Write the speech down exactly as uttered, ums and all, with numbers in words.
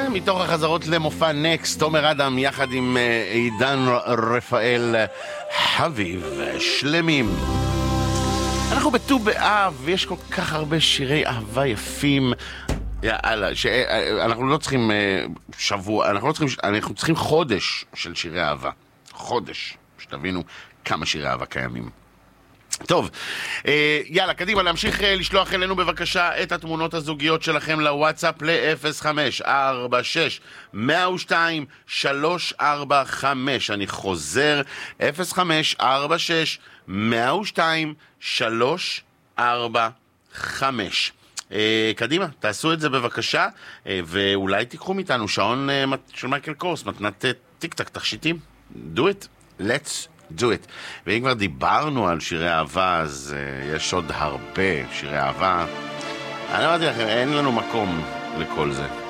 מתוך החזרות למופע נקסט, תומר אדם יחד עם עידן רפאל, חביב שלמים. אנחנו בט"ו באב, ויש כל כך הרבה שירי אהבה יפים. יאללה, שאנחנו לא צריכים שבוע, אנחנו לא צריכים, אנחנו צריכים חודש של שירי אהבה. חודש, שתבינו כמה שירי אהבה קיימים. טוב, יאללה, קדימה, להמשיך לשלוח אלינו בבקשה את התמונות הזוגיות שלכם לוואטסאפ ל-אפס חמש ארבע שש אפס שתיים שלוש ארבע חמש. אני חוזר, אפס חמש ארבע שש אפס שתיים שלוש ארבע חמש. קדימה, תעשו את זה בבקשה, ואולי תיקחו מאיתנו שעון של מייקל קורס, מתנת טיק-טק, תכשיטים. Do it, let's do it. ואם כבר דיברנו על שירי אהבה, אז uh, יש עוד הרבה שירי אהבה. אני אמרתי לכם, אין לנו מקום לכל זה.